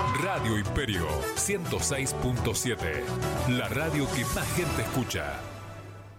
Radio Imperio 106.7. La radio que más gente escucha.